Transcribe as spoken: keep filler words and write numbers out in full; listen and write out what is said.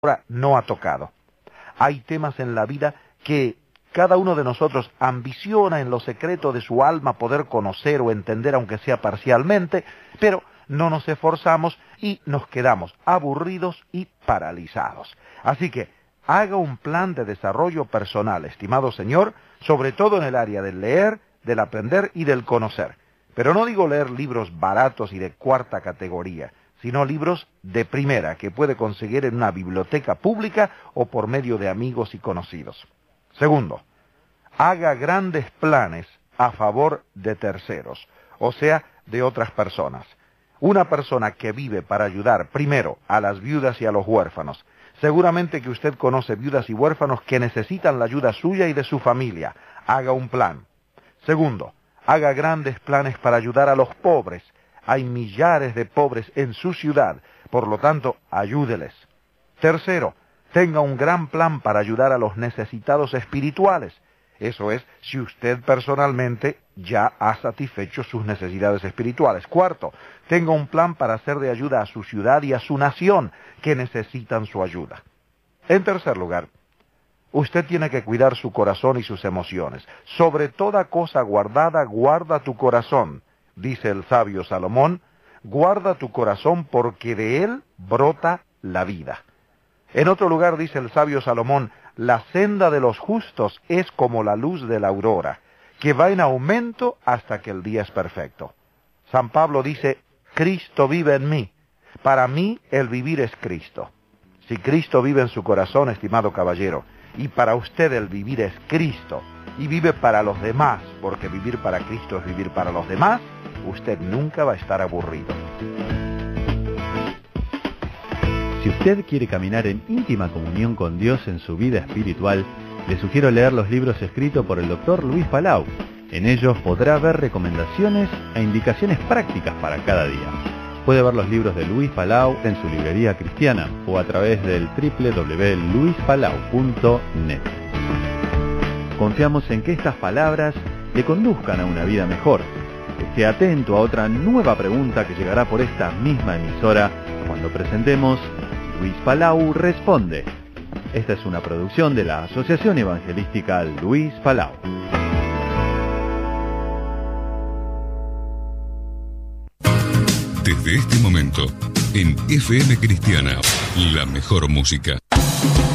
ahora no ha tocado. Hay temas en la vida que cada uno de nosotros ambiciona en lo secreto de su alma poder conocer o entender, aunque sea parcialmente, pero no nos esforzamos y nos quedamos aburridos y paralizados. Así que haga un plan de desarrollo personal, estimado señor, sobre todo en el área del leer, del aprender y del conocer. Pero no digo leer libros baratos y de cuarta categoría, sino libros de primera que puede conseguir en una biblioteca pública o por medio de amigos y conocidos. Segundo, haga grandes planes a favor de terceros, o sea, de otras personas. Una persona que vive para ayudar primero a las viudas y a los huérfanos. Seguramente que usted conoce viudas y huérfanos que necesitan la ayuda suya y de su familia. Haga un plan. Segundo, haga grandes planes para ayudar a los pobres. Hay millares de pobres en su ciudad, por lo tanto, ayúdeles. Tercero, tenga un gran plan para ayudar a los necesitados espirituales. Eso es, si usted personalmente ya ha satisfecho sus necesidades espirituales. Cuarto, tenga un plan para hacer de ayuda a su ciudad y a su nación, que necesitan su ayuda. En tercer lugar, usted tiene que cuidar su corazón y sus emociones. Sobre toda cosa guardada, guarda tu corazón. Dice el sabio Salomón, guarda tu corazón porque de él brota la vida. En otro lugar dice el sabio Salomón, la senda de los justos es como la luz de la aurora, que va en aumento hasta que el día es perfecto. San Pablo dice, Cristo vive en mí. Para mí el vivir es Cristo. Si Cristo vive en su corazón, estimado caballero, y para usted el vivir es Cristo, y vive para los demás, porque vivir para Cristo es vivir para los demás, usted nunca va a estar aburrido. Si usted quiere caminar en íntima comunión con Dios en su vida espiritual, le sugiero leer los libros escritos por el doctor Luis Palau. En ellos podrá ver recomendaciones e indicaciones prácticas para cada día. Puede ver los libros de Luis Palau en su librería cristiana o a través del doble u doble u doble u punto luis palau punto net. Confiamos en que estas palabras le conduzcan a una vida mejor. Esté atento a otra nueva pregunta que llegará por esta misma emisora cuando presentemos Luis Palau Responde. Esta es una producción de la Asociación Evangelística Luis Palau. Desde este momento, en F M Cristiana, la mejor música.